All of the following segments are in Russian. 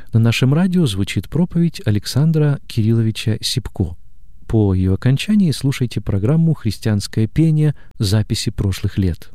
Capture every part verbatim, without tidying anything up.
На нашем радио звучит проповедь Александра Кирилловича Сипко. По ее окончании слушайте программу «Христианское пение. Записи прошлых лет».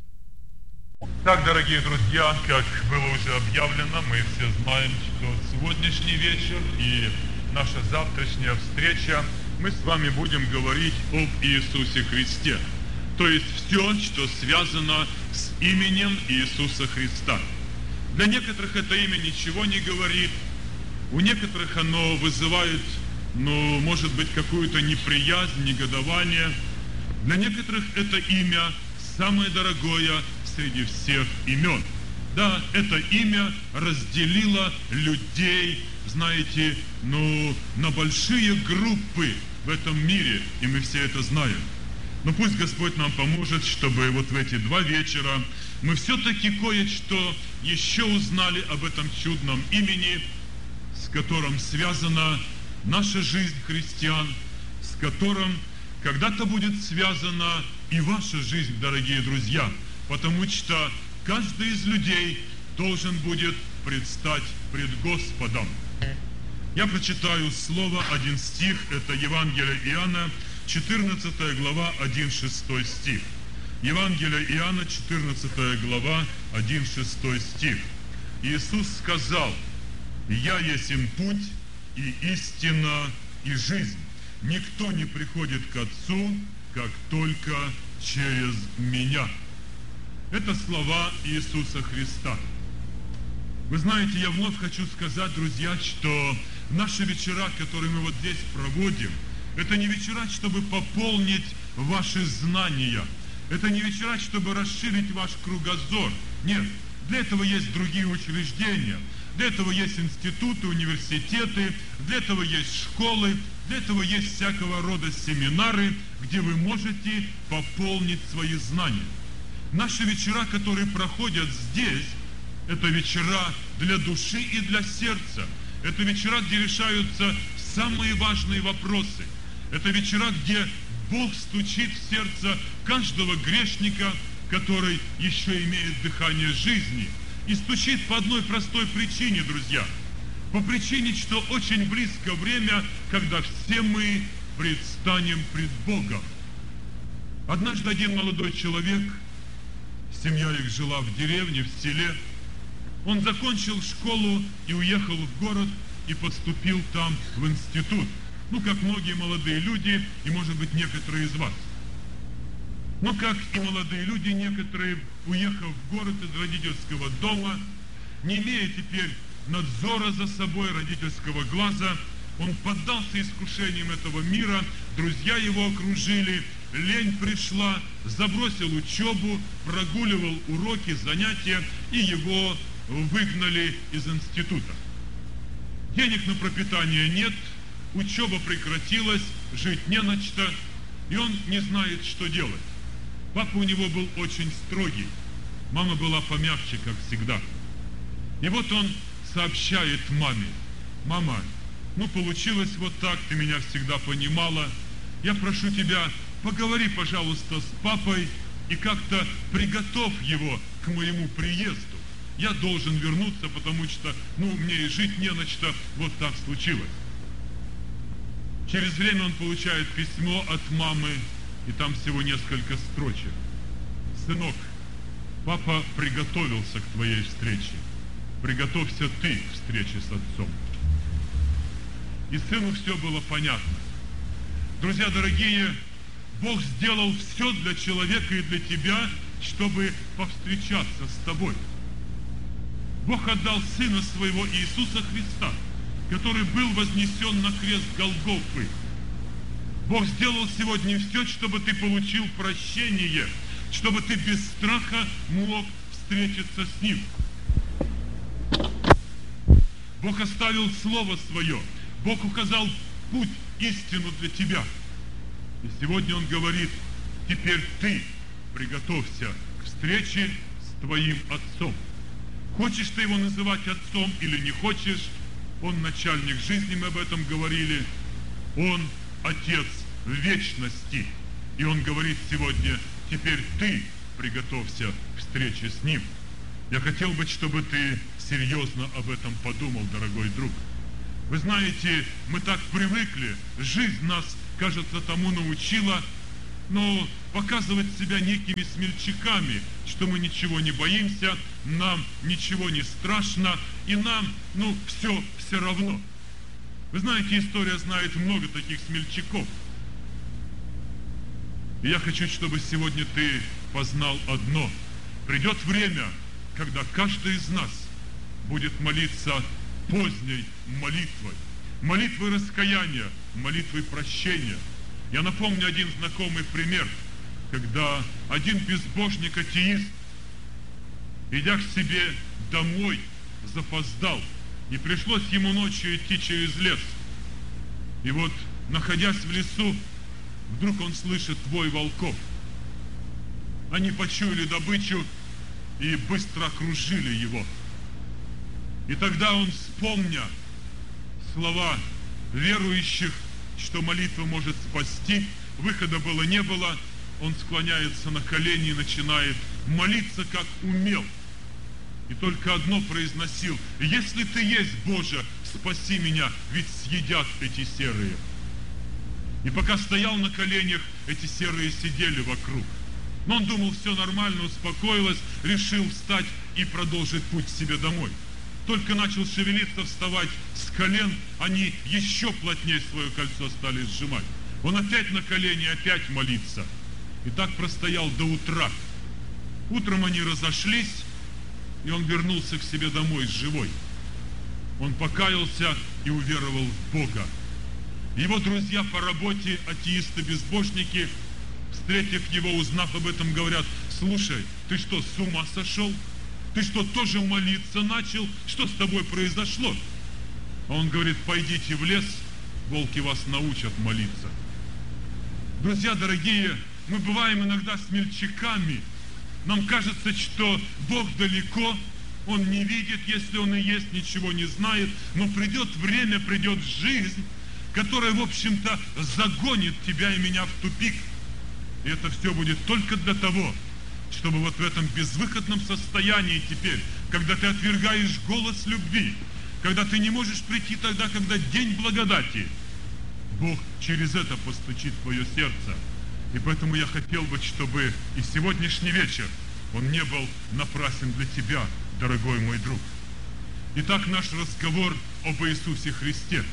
Так, дорогие друзья, как было уже объявлено, мы все знаем, что сегодняшний вечер и наша завтрашняя встреча мы с вами будем говорить об Иисусе Христе. То есть все, что связано с именем Иисуса Христа. Для некоторых это имя ничего не говорит, у некоторых оно вызывает, ну, может быть, какую-то неприязнь, негодование. Для некоторых это имя самое дорогое среди всех имен. Да, это имя разделило людей, знаете, ну, на большие группы в этом мире, и мы все это знаем. Но пусть Господь нам поможет, чтобы вот в эти два вечера мы все-таки кое-что еще узнали об этом чудном имени, с которым связана наша жизнь христиан, с которым когда-то будет связана и ваша жизнь, дорогие друзья, потому что каждый из людей должен будет предстать пред Господом. Я прочитаю слово, один стих, это Евангелие Иоанна, четырнадцатая глава, один-шестой стих. Евангелие Иоанна, четырнадцатая глава, один-шестой стих. Иисус сказал: «Я есмь путь и истина и жизнь. Никто не приходит к Отцу, как только через Меня». Это слова Иисуса Христа. Вы знаете, я вновь хочу сказать, друзья, что наши вечера, которые мы вот здесь проводим, это не вечера, чтобы пополнить ваши знания. Это не вечера, чтобы расширить ваш кругозор. Нет, для этого есть другие учреждения. Для этого есть институты, университеты, для этого есть школы, для этого есть всякого рода семинары, где вы можете пополнить свои знания. Наши вечера, которые проходят здесь, это вечера для души и для сердца. Это вечера, где решаются самые важные вопросы. Это вечера, где Бог стучит в сердце каждого грешника, который еще имеет дыхание жизни. И стучит по одной простой причине, друзья. По причине, что очень близко время, когда все мы предстанем пред Богом. Однажды один молодой человек, семья их жила в деревне, в селе, он закончил школу и уехал в город и поступил там в институт. Ну, как многие молодые люди, и, может быть, некоторые из вас. Но, как и молодые люди, некоторые, уехав в город из родительского дома, не имея теперь надзора за собой, родительского глаза, он поддался искушениям этого мира, друзья его окружили, лень пришла, забросил учебу, прогуливал уроки, занятия, и его выгнали из института. Денег на пропитание нет, учеба прекратилась, жить не на что, и он не знает, что делать. Папа у него был очень строгий, мама была помягче, как всегда. И вот он сообщает маме: «Мама, ну получилось вот так, ты меня всегда понимала, я прошу тебя, поговори, пожалуйста, с папой и как-то приготовь его к моему приезду. Я должен вернуться, потому что, ну, мне и жить не на что, вот так случилось». Через время он получает письмо от мамы, и там всего несколько строчек. «Сынок, папа приготовился к твоей встрече. Приготовься ты к встрече с отцом». И сыну все было понятно. Друзья дорогие, Бог сделал все для человека и для тебя, чтобы повстречаться с тобой. Бог отдал Сына Своего Иисуса Христа, который был вознесен на крест Голгофы. Бог сделал сегодня все, чтобы ты получил прощение, чтобы ты без страха мог встретиться с Ним. Бог оставил Слово Свое. Бог указал путь, истину для тебя. И сегодня Он говорит: теперь ты приготовься к встрече с твоим Отцом. Хочешь ты Его называть Отцом или не хочешь, Он начальник жизни, мы об этом говорили. Он Отец в вечности. И Он говорит сегодня: теперь ты приготовься к встрече с Ним. Я хотел бы, чтобы ты серьезно об этом подумал, дорогой друг. Вы знаете, мы так привыкли, жизнь нас, кажется, тому научила, но показывать себя некими смельчаками, что мы ничего не боимся, нам ничего не страшно, и нам, ну, все, все равно. Вы знаете, история знает много таких смельчаков. И я хочу, чтобы сегодня ты познал одно. Придет время, когда каждый из нас будет молиться поздней молитвой, молитвой раскаяния, молитвой прощения. Я напомню один знакомый пример, когда один безбожник-атеист, идя к себе домой, запоздал, и пришлось ему ночью идти через лес. И вот, находясь в лесу, вдруг он слышит вой волков. Они почуяли добычу и быстро окружили его. И тогда он, вспомня слова верующих, что молитва может спасти, выхода было не было, он склоняется на колени и начинает молиться, как умел. И только одно произносил: «Если ты есть, Боже, спаси меня, ведь съедят эти серые». И пока стоял на коленях, эти серые сидели вокруг. Но он думал, все нормально, успокоилось, решил встать и продолжить путь к себе домой. Только начал шевелиться, вставать с колен, они еще плотнее свое кольцо стали сжимать. Он опять на колени, опять молиться. И так простоял до утра. Утром они разошлись, и он вернулся к себе домой живой. Он покаялся и уверовал в Бога. Его друзья по работе, атеисты-безбожники, встретив его, узнав об этом, говорят: «Слушай, ты что, с ума сошел? Ты что, тоже молиться начал? Что с тобой произошло?» А он говорит: «Пойдите в лес, волки вас научат молиться». Друзья дорогие, мы бываем иногда смельчаками. Нам кажется, что Бог далеко, Он не видит, если Он и есть, ничего не знает. Но придет время, придет жизнь, которая, в общем-то, загонит тебя и меня в тупик. И это все будет только для того, чтобы вот в этом безвыходном состоянии теперь, когда ты отвергаешь голос любви, когда ты не можешь прийти тогда, когда день благодати, Бог через это постучит в твое сердце. И поэтому я хотел бы, чтобы и сегодняшний вечер он не был напрасен для тебя, дорогой мой друг. Итак, наш разговор об Иисусе Христе.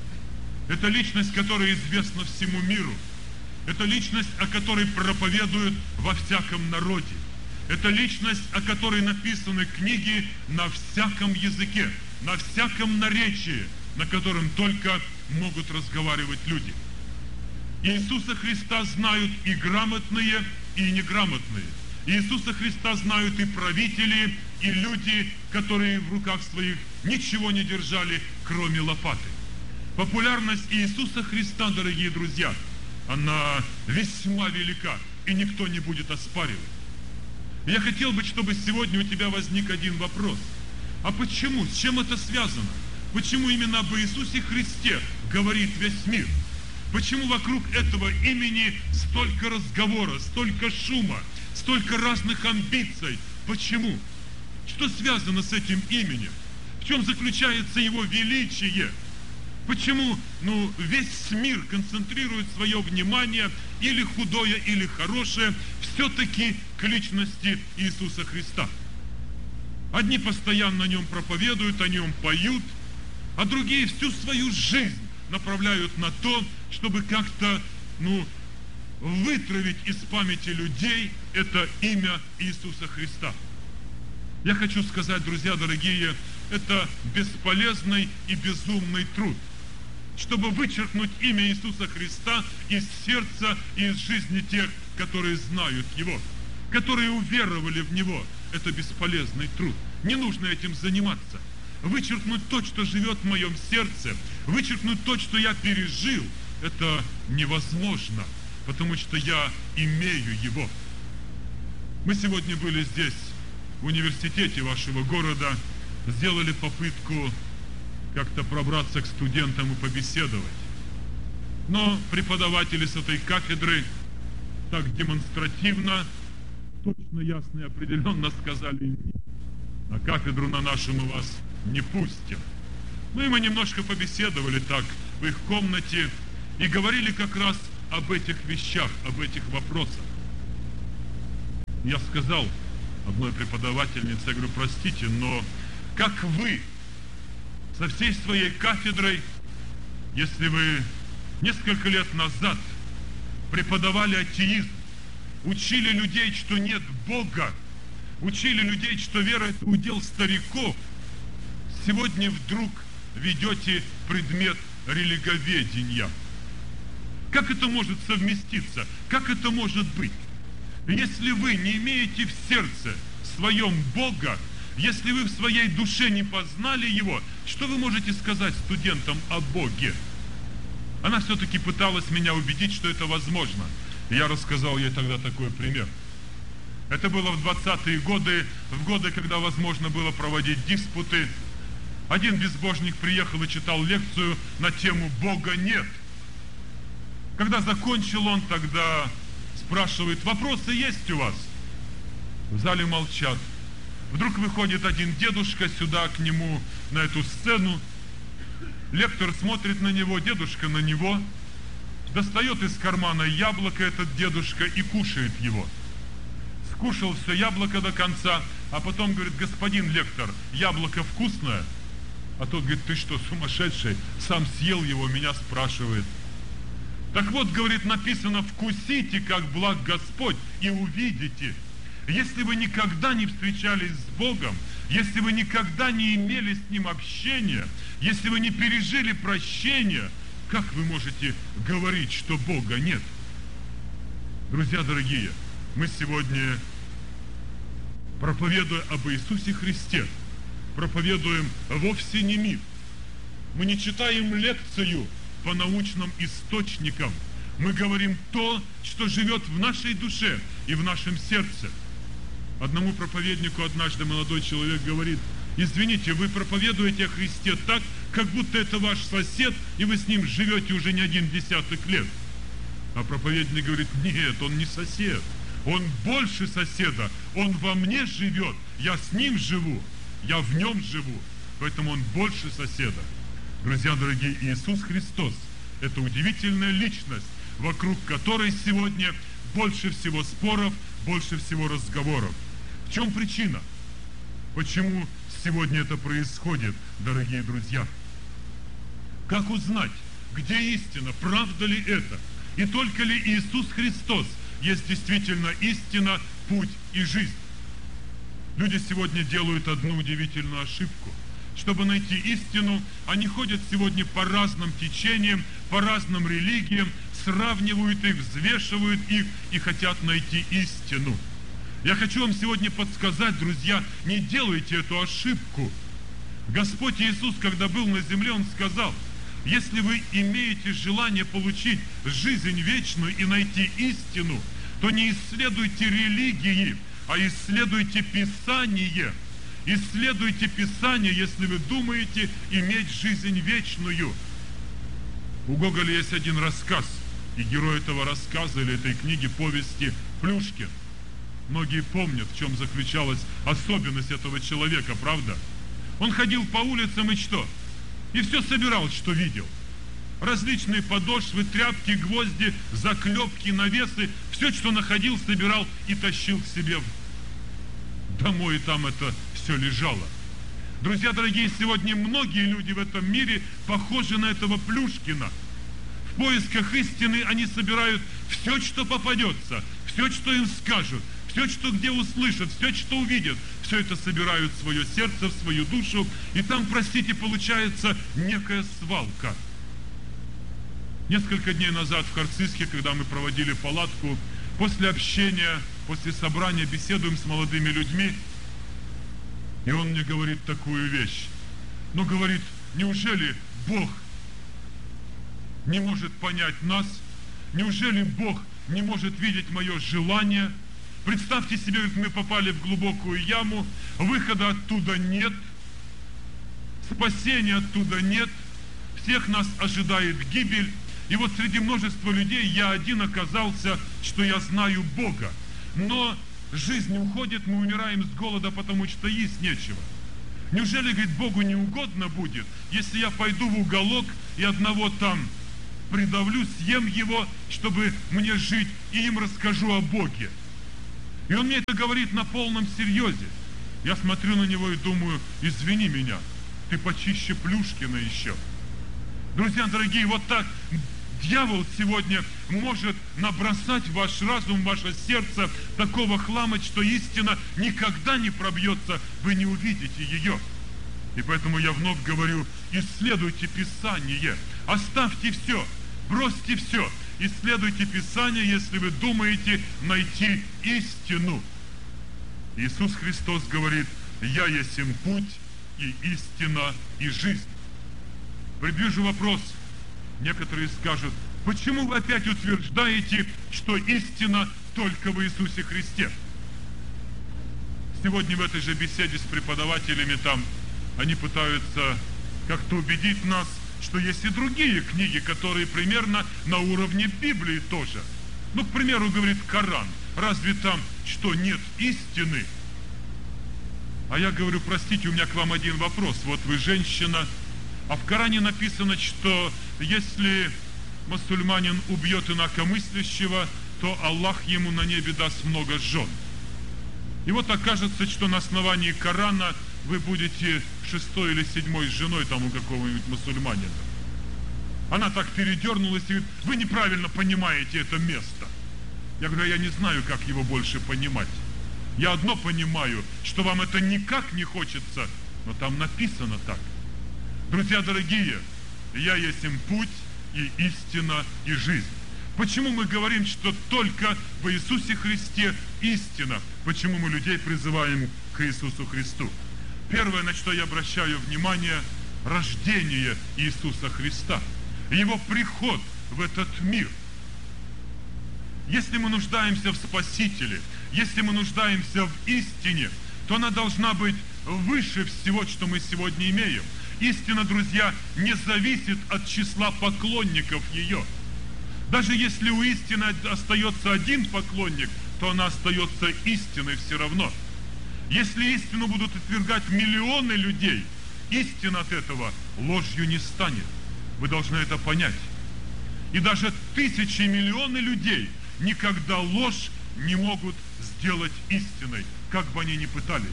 Это личность, которая известна всему миру. Это личность, о которой проповедуют во всяком народе. Это личность, о которой написаны книги на всяком языке, на всяком наречии, на котором только могут разговаривать люди. Иисуса Христа знают и грамотные, и неграмотные. Иисуса Христа знают и правители, и люди, которые в руках своих ничего не держали, кроме лопаты. Популярность Иисуса Христа, дорогие друзья, она весьма велика, и никто не будет оспаривать. Я хотел бы, чтобы сегодня у тебя возник один вопрос. А почему? С чем это связано? Почему именно об Иисусе Христе говорит весь мир? Почему вокруг этого имени столько разговора, столько шума, столько разных амбиций? Почему? Что связано с этим именем? В чем заключается его величие? Почему, ну, весь мир концентрирует свое внимание, или худое, или хорошее, все-таки к личности Иисуса Христа? Одни постоянно о нем проповедуют, о нем поют, а другие всю свою жизнь направляют на то, чтобы как-то, ну, вытравить из памяти людей это имя Иисуса Христа. Я хочу сказать, друзья дорогие, это бесполезный и безумный труд, чтобы вычеркнуть имя Иисуса Христа из сердца и из жизни тех, которые знают Его, которые уверовали в Него. Это бесполезный труд. Не нужно этим заниматься. Вычеркнуть то, что живет в моем сердце, вычеркнуть то, что я пережил, это невозможно, потому что я имею Его. Мы сегодня были здесь, в университете вашего города, сделали попытку как-то пробраться к студентам и побеседовать. Но преподаватели с этой кафедры так демонстративно, точно, ясно и определенно сказали: На кафедру на нашу мы вас не пустим. Ну и мы немножко побеседовали так в их комнате и говорили как раз об этих вещах, об этих вопросах. Я сказал одной преподавательнице, я говорю, простите, но как вы со всей своей кафедрой, если вы несколько лет назад преподавали атеизм, учили людей, что нет Бога, учили людей, что вера – это удел стариков, сегодня вдруг ведете предмет религоведения. Как это может совместиться? Как это может быть? Если вы не имеете в сердце своем Бога, если вы в своей душе не познали Его, что вы можете сказать студентам о Боге? Она все-таки пыталась меня убедить, что это возможно. И я рассказал ей тогда такой пример. Это было в двадцатые годы, в годы, когда возможно было проводить диспуты. Один безбожник приехал и читал лекцию на тему «Бога нет». Когда закончил он, тогда спрашивает, вопросы есть у вас? В зале молчат. Вдруг выходит один дедушка сюда, к нему, на эту сцену. Лектор смотрит на него, дедушка на него. Достает из кармана яблоко этот дедушка и кушает его. Скушал все яблоко до конца, а потом говорит, господин лектор, яблоко вкусное? А тот говорит, ты что, сумасшедший? Сам съел его, меня спрашивает. Так вот, говорит, написано, вкусите, как благ Господь, и увидите. Если вы никогда не встречались с Богом, если вы никогда не имели с Ним общения, если вы не пережили прощения, как вы можете говорить, что Бога нет? Друзья дорогие, мы сегодня, проповедуя об Иисусе Христе, проповедуем вовсе не миф. Мы не читаем лекцию по научным источникам. Мы говорим то, что живет в нашей душе и в нашем сердце. Одному проповеднику однажды молодой человек говорит, извините, вы проповедуете о Христе так, как будто это ваш сосед, и вы с ним живете уже не один десяток лет. А проповедник говорит, нет, он не сосед, он больше соседа, он во мне живет, я с ним живу, я в нем живу, поэтому он больше соседа. Друзья дорогие, Иисус Христос – это удивительная личность, вокруг которой сегодня больше всего споров, больше всего разговоров. В чем причина? Почему сегодня это происходит, дорогие друзья? Как узнать, где истина, правда ли это? И только ли Иисус Христос есть действительно истина, путь и жизнь? Люди сегодня делают одну удивительную ошибку. Чтобы найти истину, они ходят сегодня по разным течениям, по разным религиям, сравнивают их, взвешивают их и хотят найти истину. Я хочу вам сегодня подсказать, друзья, не делайте эту ошибку. Господь Иисус, когда был на земле, Он сказал, если вы имеете желание получить жизнь вечную и найти истину, то не исследуйте религии, а исследуйте Писание. Исследуйте Писание, если вы думаете иметь жизнь вечную. У Гоголя есть один рассказ, и герой этого рассказа или этой книги, повести, Плюшкин. Многие помнят, в чем заключалась особенность этого человека, правда? Он ходил по улицам и что? И все собирал, что видел. Различные подошвы, тряпки, гвозди, заклепки, навесы, все, что находил, собирал и тащил к себе домой, и там это все лежало. Друзья дорогие, сегодня многие люди в этом мире похожи на этого Плюшкина. В поисках истины они собирают все, что попадется, все, что им скажут, все, что где услышат, все, что увидят, все это собирают в свое сердце, в свою душу, и там, простите, получается некая свалка. Несколько дней назад в Харциске, когда мы проводили палатку, после общения, после собрания беседуем с молодыми людьми, и он мне говорит такую вещь. Ну, говорит, неужели Бог не может понять нас? Неужели Бог не может видеть мое желание? Представьте себе, как мы попали в глубокую яму, выхода оттуда нет, спасения оттуда нет, всех нас ожидает гибель. И вот среди множества людей я один оказался, что я знаю Бога. Но жизнь уходит, мы умираем с голода, потому что есть нечего. Неужели, говорит, Богу не угодно будет, если я пойду в уголок и одного там придавлю, съем его, чтобы мне жить, и им расскажу о Боге? И он мне это говорит на полном серьезе. Я смотрю на него и думаю, извини меня, ты почище Плюшкина еще. Друзья дорогие, вот так дьявол сегодня может набросать в ваш разум, в ваше сердце такого хлама, что истина никогда не пробьется, вы не увидите ее. И поэтому я вновь говорю, исследуйте Писание, оставьте все, бросьте все, исследуйте Писание, если вы думаете найти истину. Иисус Христос говорит, я есмь путь и истина и жизнь. Предвижу вопрос. Некоторые скажут, почему вы опять утверждаете, что истина только в Иисусе Христе? Сегодня в этой же беседе с преподавателями там, они пытаются как-то убедить нас, что есть и другие книги, которые примерно на уровне Библии тоже. Ну, к примеру, говорит Коран. Разве там что, нет истины? А я говорю, простите, у меня к вам один вопрос. Вот вы женщина, а в Коране написано, что если мусульманин убьет инакомыслящего, то Аллах ему на небе даст много жен. И вот окажется, что на основании Корана вы будете шестой или седьмой женой там у какого-нибудь мусульманина. Она так передернулась и говорит, вы неправильно понимаете это место. Я говорю, я не знаю, как его больше понимать. Я одно понимаю, что вам это никак не хочется, но там написано так. Друзья дорогие, я есмь путь и истина и жизнь. Почему мы говорим, что только в Иисусе Христе истина? Почему мы людей призываем к Иисусу Христу? Первое, на что я обращаю внимание, рождение Иисуса Христа, Его приход в этот мир. Если мы нуждаемся в Спасителе, если мы нуждаемся в истине, то она должна быть выше всего, что мы сегодня имеем. Истина, друзья, не зависит от числа поклонников ее. Даже если у истины остается один поклонник, то она остается истиной все равно. Если истину будут отвергать миллионы людей, истина от этого ложью не станет. Вы должны это понять. И даже тысячи, миллионы людей никогда ложь не могут сделать истиной, как бы они ни пытались.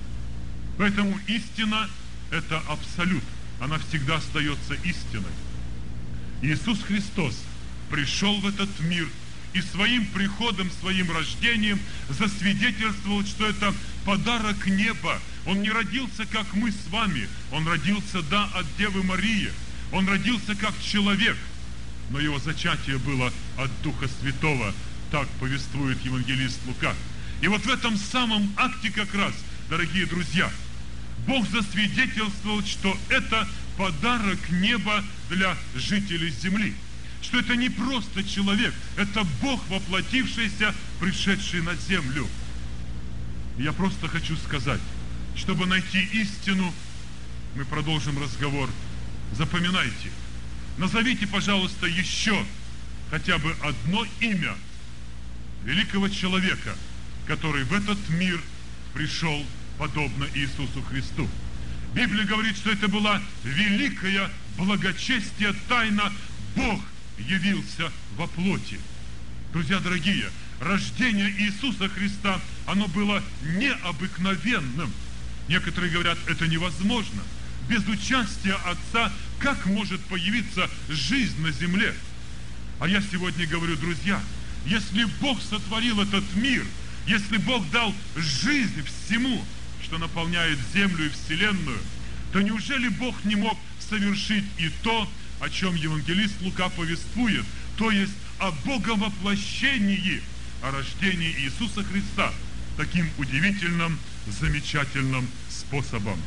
Поэтому истина – это абсолют. Она всегда остается истиной. Иисус Христос пришел в этот мир и своим приходом, своим рождением засвидетельствовал, что это подарок неба. Он не родился, как мы с вами. Он родился, да, от Девы Марии. Он родился как человек. Но его зачатие было от Духа Святого. Так повествует евангелист Лука. И вот в этом самом акте как раз, дорогие друзья, Бог засвидетельствовал, что это подарок неба для жителей земли. Что это не просто человек, это Бог, воплотившийся, пришедший на землю. И я просто хочу сказать, чтобы найти истину, мы продолжим разговор. Запоминайте. Назовите, пожалуйста, еще хотя бы одно имя великого человека, который в этот мир пришел подобно Иисусу Христу. Библия говорит, что это была великая благочестие тайна. Бог явился во плоти. Друзья дорогие, рождение Иисуса Христа, оно было необыкновенным. Некоторые говорят, это невозможно. Без участия Отца как может появиться жизнь на земле? А я сегодня говорю, друзья, если Бог сотворил этот мир, если Бог дал жизнь всему, что наполняет землю и вселенную, то неужели Бог не мог совершить и то, о чем евангелист Лука повествует, то есть о Боговоплощении, о рождении Иисуса Христа таким удивительным, замечательным способом.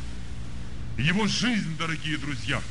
Его жизнь, дорогие друзья.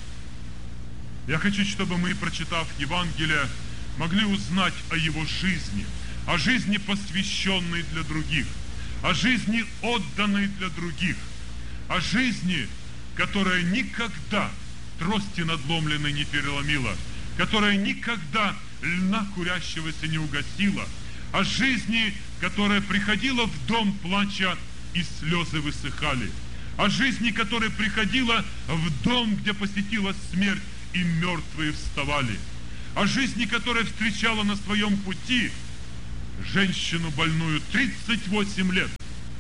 Я хочу, чтобы мы, прочитав Евангелие, могли узнать о его жизни, о жизни, посвященной для других, о жизни, отданной для других, о жизни, которая никогда трости надломленной не переломила, которая никогда льна курящегося не угасила, о жизни, которая приходила в дом плача, и слезы высыхали. О жизни, которая приходила в дом, где посетила смерть, и мертвые вставали. О жизни, которая встречала на своем пути женщину больную тридцать восемь лет.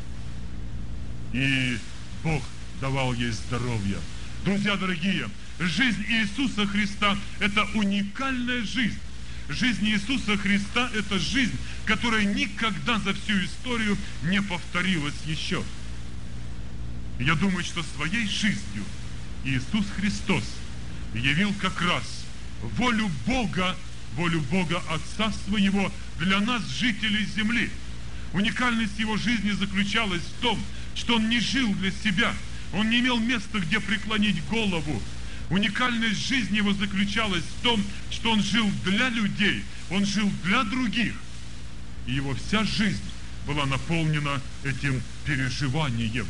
И Бог давал ей здоровье. Друзья дорогие, жизнь Иисуса Христа – это уникальная жизнь. Жизнь Иисуса Христа – это жизнь, которая никогда за всю историю не повторилась еще. Я думаю, что своей жизнью Иисус Христос явил как раз волю Бога, волю Бога Отца Своего для нас, жителей земли. Уникальность Его жизни заключалась в том, что Он не жил для себя, Он не имел места, где преклонить голову. Уникальность жизни Его заключалась в том, что Он жил для людей, Он жил для других. И Его вся жизнь была наполнена этим переживанием.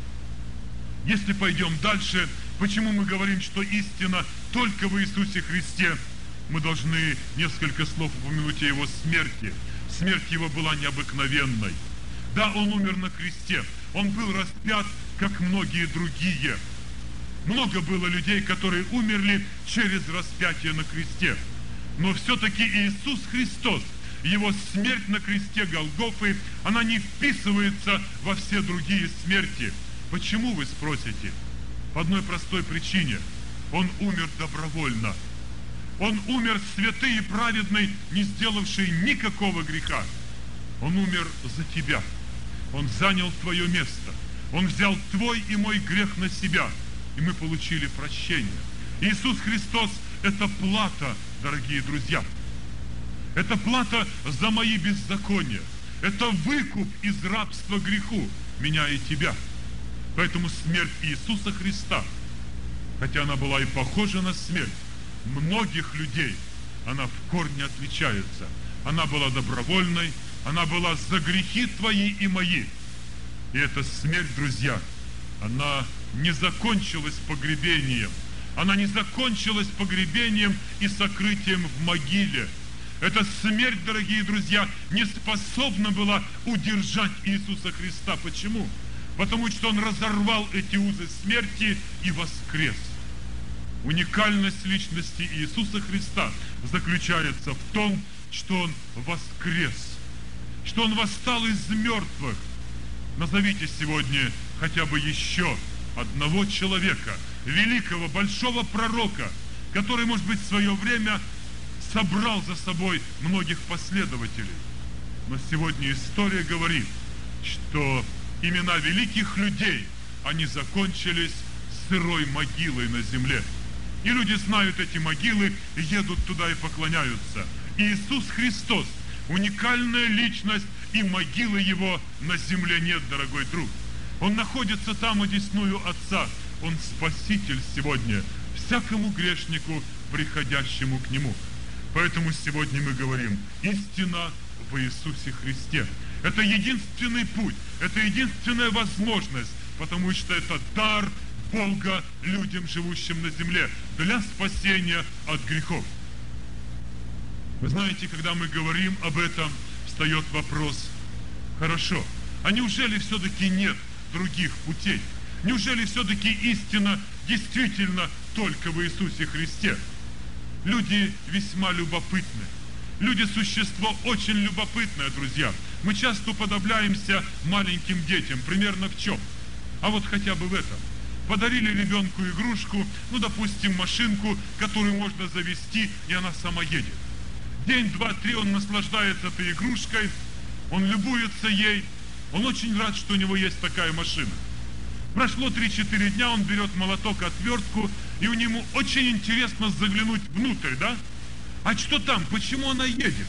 Если пойдем дальше, почему мы говорим, что истина только в Иисусе Христе? Мы должны несколько слов упомянуть о Его смерти. Смерть Его была необыкновенной. Да, Он умер на кресте, Он был распят, как многие другие. Много было людей, которые умерли через распятие на кресте. Но все-таки Иисус Христос, Его смерть на кресте Голгофы, она не вписывается во все другие смерти. Почему, вы спросите? По одной простой причине. Он умер добровольно. Он умер святый и праведный, не сделавший никакого греха. Он умер за тебя. Он занял твое место. Он взял твой и мой грех на себя. И мы получили прощение. Иисус Христос – это плата, дорогие друзья. Это плата за мои беззакония. Это выкуп из рабства греху меня и тебя. Поэтому смерть Иисуса Христа, хотя она была и похожа на смерть многих людей, она в корне отличается. Она была добровольной, она была за грехи твои и мои. И эта смерть, друзья, она не закончилась погребением. Она не закончилась погребением и сокрытием в могиле. Эта смерть, дорогие друзья, не способна была удержать Иисуса Христа. Почему? Потому что Он разорвал эти узы смерти и воскрес. Уникальность личности Иисуса Христа заключается в том, что Он воскрес, что Он восстал из мертвых. Назовите сегодня хотя бы еще одного человека, великого, большого пророка, который, может быть, в свое время собрал за собой многих последователей. Но сегодня история говорит, что имена великих людей, они закончились сырой могилой на земле. И люди знают эти могилы, едут туда и поклоняются. Иисус Христос – уникальная личность, и могилы Его на земле нет, дорогой друг. Он находится там, одесную Отца. Он Спаситель сегодня всякому грешнику, приходящему к Нему. Поэтому сегодня мы говорим: истина в Иисусе Христе. Это единственный путь, это единственная возможность, потому что это дар Бога людям, живущим на земле, для спасения от грехов. Вы знаете, когда мы говорим об этом, встает вопрос: хорошо, а неужели все-таки нет других путей? Неужели все-таки истина действительно только в Иисусе Христе? Люди весьма любопытны. Люди – существо очень любопытное, друзья. Мы часто уподобляемся маленьким детям. Примерно в чем? А вот хотя бы в этом. Подарили ребенку игрушку, ну, допустим, машинку, которую можно завести, и она сама едет. День, два, три он наслаждается этой игрушкой, он любуется ей, он очень рад, что у него есть такая машина. Прошло три-четыре дня, он берет молоток, отвертку, и у него очень интересно заглянуть внутрь, да? А что там? Почему она едет?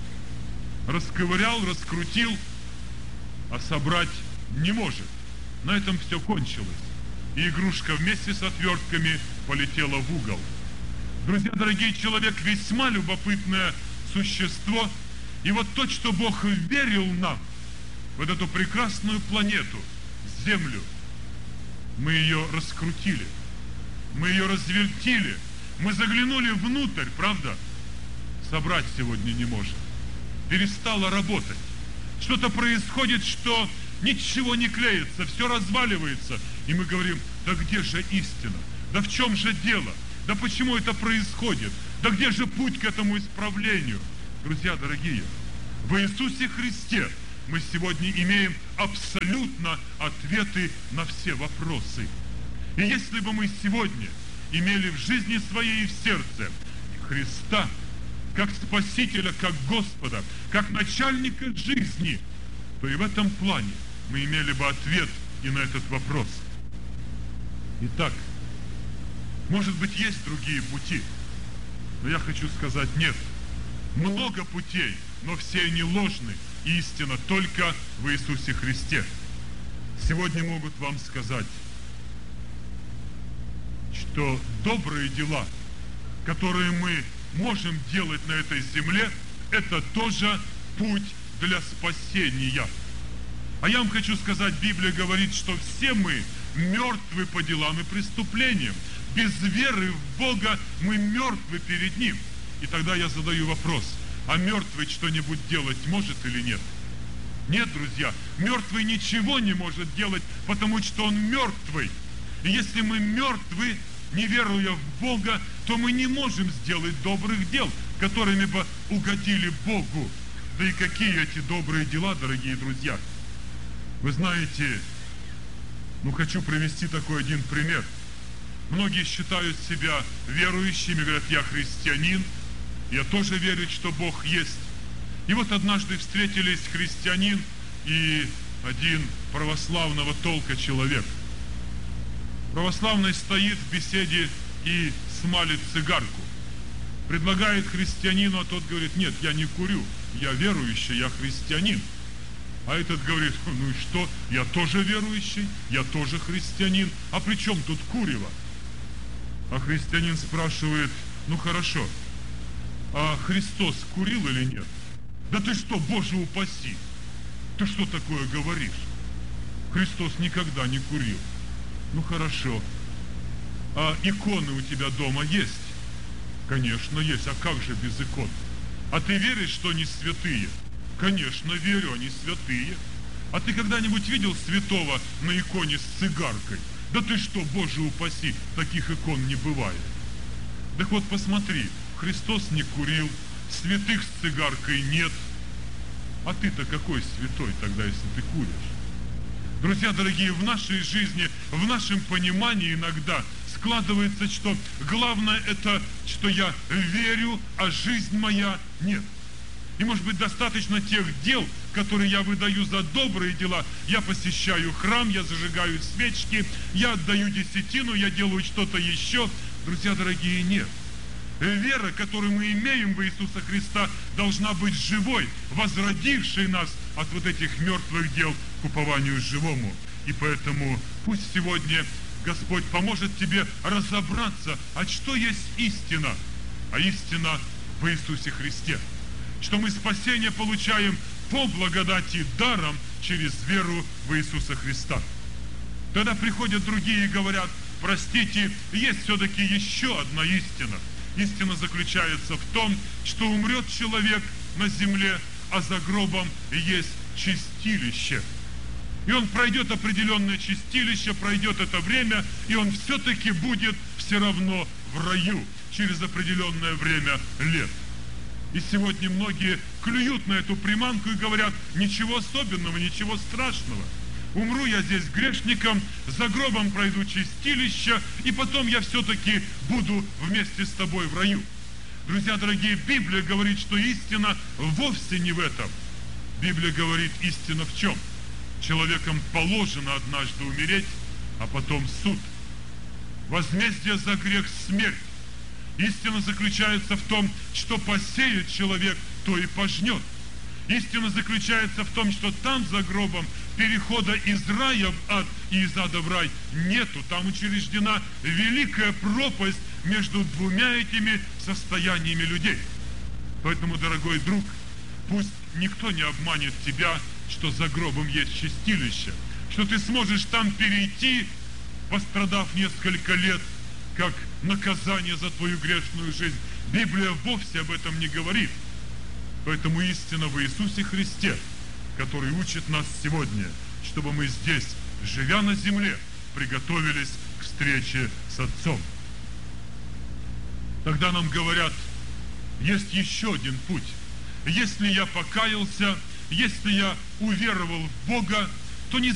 Расковырял, раскрутил, а собрать не может. На этом все кончилось. И игрушка вместе с отвертками полетела в угол. Друзья дорогие, человек весьма любопытное существо. И вот то, что Бог верил нам, вот эту прекрасную планету, Землю, мы ее раскрутили, мы ее развертили, мы заглянули внутрь, правда? Собрать сегодня не можем. Перестала работать. Что-то происходит, что ничего не клеится, все разваливается. И мы говорим: да где же истина? Да в чем же дело? Да почему это происходит? Да где же путь к этому исправлению? Друзья дорогие, в Иисусе Христе мы сегодня имеем абсолютно ответы на все вопросы. И если бы мы сегодня имели в жизни своей и в сердце Христа как Спасителя, как Господа, как начальника жизни, то и в этом плане мы имели бы ответ и на этот вопрос. Итак, может быть, есть другие пути, но я хочу сказать: нет. Много путей, но все они ложны, и истина только в Иисусе Христе. Сегодня могут вам сказать, что добрые дела, которые мы можем делать на этой земле, это тоже путь для спасения. А я вам хочу сказать, Библия говорит, что все мы мертвы по делам и преступлениям. Без веры в Бога мы мертвы перед Ним. И тогда я задаю вопрос: а мертвый что-нибудь делать может или нет? Нет, друзья, мертвый ничего не может делать, потому что он мертвый. И если мы мертвы, не веруя в Бога, то мы не можем сделать добрых дел, которыми бы угодили Богу. Да и какие эти добрые дела, дорогие друзья? Вы знаете, ну хочу привести такой один пример. Многие считают себя верующими, говорят: я христианин, я тоже верю, что Бог есть. И вот однажды встретились христианин и один православного толка человек. Православный стоит в беседе и смалит цигарку. Предлагает христианину, а тот говорит: нет, я не курю, я верующий, я христианин. А этот говорит: ну и что, я тоже верующий, я тоже христианин, а при чем тут курево? А христианин спрашивает: ну хорошо, а Христос курил или нет? Да ты что, Боже упаси! Ты что такое говоришь? Христос никогда не курил. Ну хорошо. А иконы у тебя дома есть? Конечно, есть. А как же без икон? А ты веришь, что они святые? Конечно, верю, они святые. А ты когда-нибудь видел святого на иконе с цигаркой? Да ты что, Боже упаси, таких икон не бывает. Так вот, посмотри, Христос не курил, святых с цигаркой нет. А ты-то какой святой тогда, если ты куришь? Друзья дорогие, в нашей жизни, в нашем понимании иногда складывается, что главное это, что я верю, а жизнь моя нет. И может быть достаточно тех дел, которые я выдаю за добрые дела. Я посещаю храм, я зажигаю свечки, я отдаю десятину, я делаю что-то еще. Друзья дорогие, нет. Вера, которую мы имеем в Иисуса Христа, должна быть живой, возродившей нас от вот этих мертвых дел к упованию живому. И поэтому пусть сегодня Господь поможет тебе разобраться, а что есть истина. А истина в Иисусе Христе. Что мы спасение получаем по благодати даром через веру в Иисуса Христа. Тогда приходят другие и говорят: простите, есть все-таки еще одна истина. Истина заключается в том, что умрет человек на земле, а за гробом есть чистилище. И он пройдет определенное чистилище, пройдет это время, и он все-таки будет все равно в раю через определенное время лет. И сегодня многие клюют на эту приманку и говорят: ничего особенного, ничего страшного. Умру я здесь грешником, за гробом пройду чистилище, и потом я все-таки буду вместе с тобой в раю. Друзья дорогие, Библия говорит, что истина вовсе не в этом. Библия говорит, истина в чем? Человеком положено однажды умереть, а потом суд. Возмездие за грех – смерть. Истина заключается в том, что посеет человек, то и пожнет. Истина заключается в том, что там за гробом перехода из рая в ад и из ада в рай нету. Там учреждена великая пропасть между двумя этими состояниями людей. Поэтому, дорогой друг, пусть никто не обманет тебя, что за гробом есть чистилище, что ты сможешь там перейти, пострадав несколько лет, как наказание за твою грешную жизнь. Библия вовсе об этом не говорит. Поэтому истина в Иисусе Христе. который учит нас сегодня, чтобы мы здесь, живя на земле, приготовились к встрече с Отцом. Тогда нам говорят, есть еще один путь. Если я покаялся, если я уверовал в Бога, то не